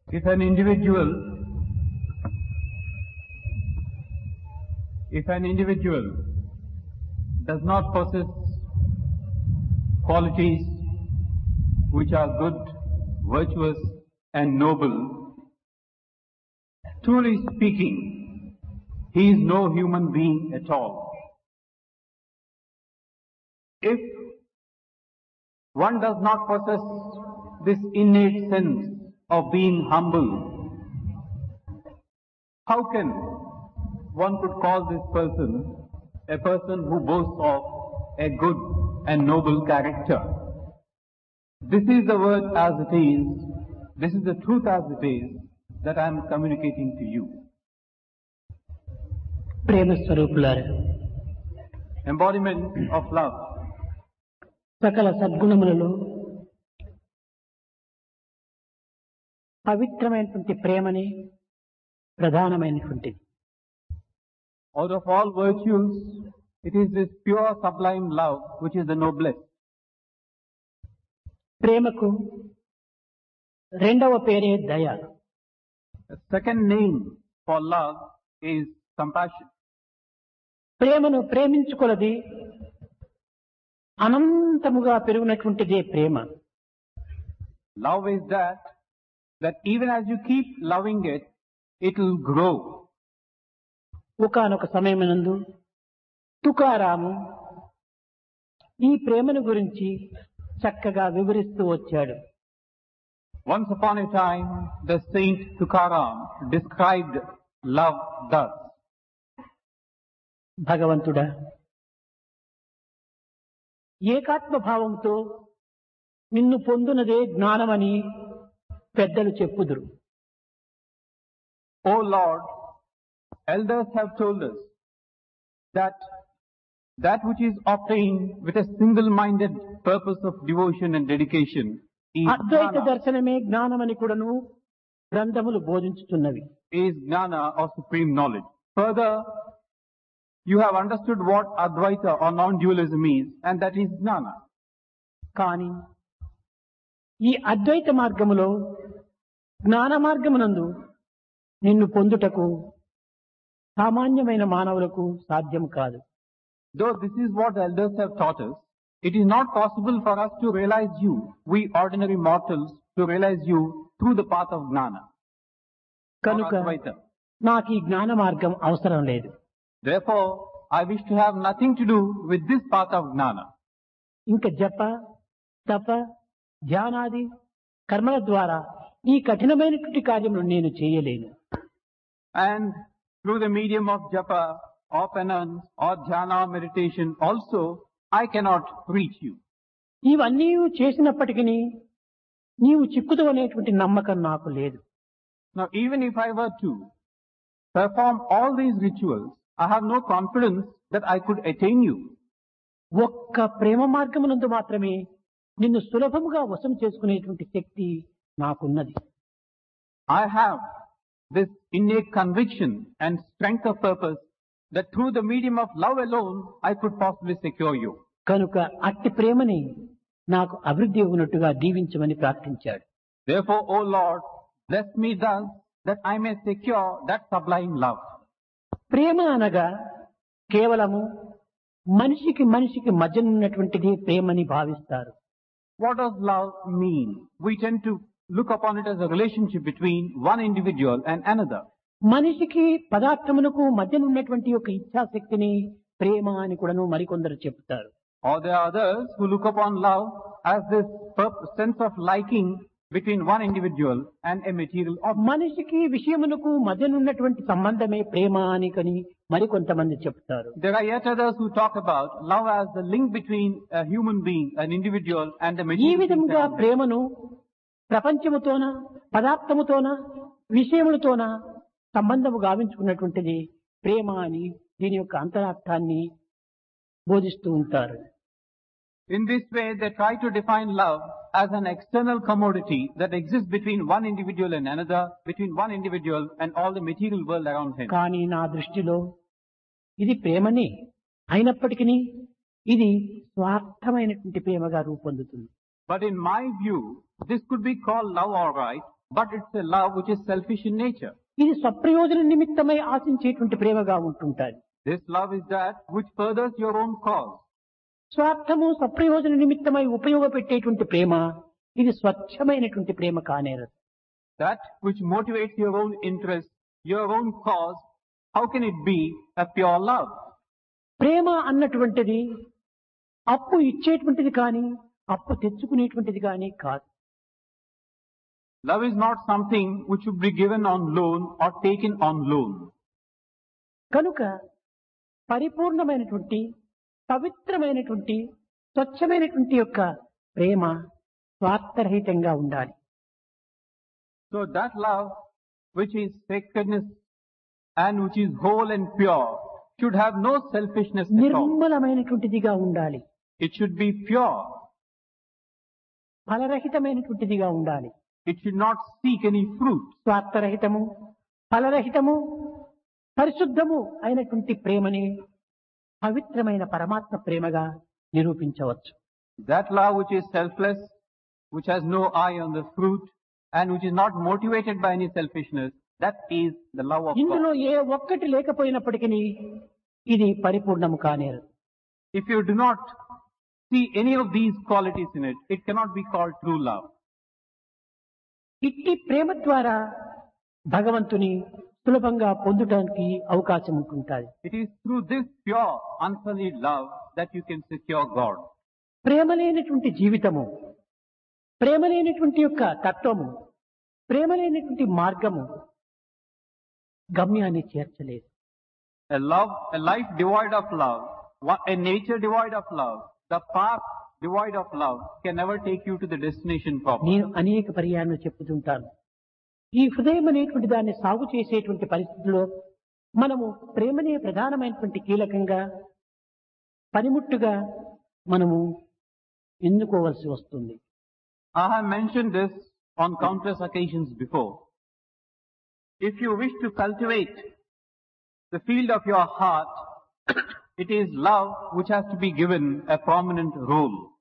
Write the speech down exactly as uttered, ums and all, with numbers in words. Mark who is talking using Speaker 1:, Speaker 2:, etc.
Speaker 1: If an individual, if an individual does not possess qualities which are good, virtuous and noble, truly speaking, he is no human being at all. If one does not possess this innate sense of being humble, how can one could call this person a person who boasts of a good and noble character? This is the word as it is, this is the truth as it is, that I am communicating to you.
Speaker 2: ప్రేమ స్వరూపులారా,
Speaker 1: Embodiment of love.
Speaker 2: సకల సద్గుణములలో పవిత్రమైనటువంటి ప్రేమనే ప్రధానమైనటువంటిది.
Speaker 1: Out of all virtues, it is this pure sublime love which is the noblest.
Speaker 2: ప్రేమకు రెండవ పేరే దయ.
Speaker 1: The second name for love is compassion.
Speaker 2: ప్రేమను ప్రేమించుకొలది అనంతముగా పెరుగునటువంటిదే ప్రేమ.
Speaker 1: Love is that, that even as you keep loving it, it will grow.
Speaker 2: ఒకానొక సమయమునందు తుకారాము ఈ ప్రేమను గురించి చక్కగా వివరిస్తూ వచ్చాడు.
Speaker 1: Once upon a time, the saint Tukaram described love thus.
Speaker 2: భగవంతుడా, ఏకాత్మ భావంతో నిన్ను పొందునదే జ్ఞానమని పెద్దలు చెప్పుదురు.
Speaker 1: O Lord, elders have told us that that which is obtained with a single-minded purpose of devotion and dedication is
Speaker 2: Advaita
Speaker 1: gnana,
Speaker 2: దర్శనమే జ్ఞానమని కూడాను గ్రంథములు బోధించుతున్నవి.
Speaker 1: is gnana or supreme knowledge. Further, you have understood what Advaita or non-dualism is, and that is gnana.
Speaker 2: కానీ ఈ అద్వైత మార్గములో జ్ఞాన మార్గమునందు నిన్ను పొందుటకు సామాన్యమైన మానవులకు సాధ్యం కాదు.
Speaker 1: Though this is what the elders have taught us, it is not possible for us to realize you, we ordinary mortals, to realize you through the path of gnana or
Speaker 2: కనుక
Speaker 1: Advaita.
Speaker 2: నాకు ఈ జ్ఞాన మార్గం అవసరం లేదు.
Speaker 1: Therefore, I wish to have nothing to do with this path of gnana.
Speaker 2: ఇంకా జప తప ధ్యానాది కర్మల ద్వారా ఈ కఠినమైనటువంటి కార్యమును నేను చేయలేను.
Speaker 1: And through the medium of japa or penance or dhyana or meditation also, I cannot reach you.
Speaker 2: ఇవన్నీ చేసినప్పటికీ నీవు చిక్కుదు అనేటువంటి నమ్మకం నాకు లేదు.
Speaker 1: Now, even if I were to perform all these rituals, I have no confidence that I could attain you.
Speaker 2: ఒక్క ప్రేమ మార్గమునందు మాత్రమే నిన్ను సులభముగా వశం చేసుకునేటువంటి శక్తి నాకున్నది.
Speaker 1: I have this innate conviction and strength of purpose that through the medium of love alone, I could possibly secure you.
Speaker 2: కనుక అట్టి ప్రేమని నాకు అభివృద్ధి ఉన్నట్టుగా దీవించమని ప్రార్థించాడు.
Speaker 1: Therefore, O Lord, bless me thus that I may secure that sublime love.
Speaker 2: ప్రేమ అనగా కేవలము మనిషికి మనిషికి మధ్య ఉన్నటువంటిది ప్రేమని భావిస్తారు.
Speaker 1: What does love mean? We tend to look upon it as a relationship between one individual and another.
Speaker 2: మనిషికి పదార్థమునకు మధ్య ఉన్నటువంటి ఒక ఇచ్ఛాశక్తిని ప్రేమ అని కూడాను మరికొందరు చెప్తారు.
Speaker 1: Or there are others who look upon love as this purpose, sense of liking between one individual and a material object.
Speaker 2: మనిషికి విషయమునకు మధ్య ఉన్నటువంటి సంబంధమే ప్రేమ అని కని మరికొంతమంది చెప్తారు.
Speaker 1: There are yet others who talk about love as the link between a human being, an individual, and the
Speaker 2: ఈ
Speaker 1: material.
Speaker 2: విధంగా
Speaker 1: things.
Speaker 2: ప్రేమను ప్రపంచముతోన పదార్థముతోన విషయములతోన సంబంధము గావించుకున్నటువంటిది ప్రేమ అని దీని యొక్క అంతరార్థాన్ని బోధిస్తూ ఉంటారు.
Speaker 1: In this way, they try to define love as an external commodity that exists between one individual and another, between one individual and all the material world around him.
Speaker 2: కానీ నా దృష్టిలో ఇది ప్రేమనే అయినప్పటికీ ఇది స్వార్థమైనటువంటి ప్రేమగా రూపొందుతుంది.
Speaker 1: But in my view, this could be called love all right, but it's a love which is selfish in nature.
Speaker 2: ఇది స్వప్రయోజన నిమిత్తమై ఆశించేటువంటి ప్రేమగా ఉంటుంటారు.
Speaker 1: This love is that which furthers your own cause.
Speaker 2: స్వార్థము స్వప్రయోజన నిమిత్తమై ఉపయోగపెట్టేటువంటి ప్రేమ ఇది స్వచ్ఛమైనటువంటి ప్రేమ కానేరదు.
Speaker 1: That which motivates your own interest, your own cause, how can it be a pure love?
Speaker 2: ప్రేమ అన్నటువంటిది అప్పు ఇచ్చేటువంటిది కానీ అప్పు తెచ్చుకునేటువంటిది కానీ కాదు.
Speaker 1: Love is not something which should be given on loan or taken on loan.
Speaker 2: కనుక పరిపూర్ణమైనటువంటి పవిత్రమైనటువంటి స్వచ్ఛమైనటువంటి యొక్క ప్రేమ స్వార్థరహితంగా ఉండాలి.
Speaker 1: So that love which is sacredness and which is whole and pure should have no selfishness at all.
Speaker 2: నిర్మలమైనటువంటిదిగా ఉండాలి.
Speaker 1: It should be pure.
Speaker 2: ఫలరహితమైనటువంటిదిగా ఉండాలి.
Speaker 1: It should not seek any fruit.
Speaker 2: స్వార్థరహితము ఫలరహితము పరిశుద్ధము అయినటువంటి ప్రేమని పవిత్రమైన పరమాత్మ ప్రేమగా నిరూపించవచ్చు.
Speaker 1: That love which is selfless, which has no eye on the fruit, and which is not motivated by any selfishness, that is the love of
Speaker 2: ఇందులో
Speaker 1: God.
Speaker 2: ఏ ఒక్కటి లేకపోయినప్పటికీ ఇది పరిపూర్ణము కానేరదు.
Speaker 1: If you do not see any of these qualities in it, it cannot be called true love.
Speaker 2: ఇట్టి ప్రేమ ద్వారా భగవంతుని సులభంగా పొందడానికి అవకాశం ఉంటుంటుంది.
Speaker 1: It is through this pure, unsullied love that you can secure God.
Speaker 2: ప్రేమ లేనటువంటి జీవితము, ప్రేమ లేనటువంటి యొక్క తత్వము, ప్రేమ లేనటువంటి మార్గము గమ్యాన్ని చేర్చలేదు.
Speaker 1: A love, a life devoid of love, a nature devoid of love, the path devoid of love can never take you to the destination proper.
Speaker 2: నేను అనేక పర్యాయాలు చెప్పుతుంటాను. ఈ హృదయం అనేటువంటి దాన్ని సాగు చేసేటువంటి పరిస్థితుల్లో మనము ప్రేమనే ప్రధానమైనటువంటి కీలకంగా పనిముట్టుగా మనము ఎన్నుకోవలసి వస్తుంది.
Speaker 1: I have mentioned this on countless occasions before. If you wish to cultivate the field of your heart, it is love which has to be given a prominent role.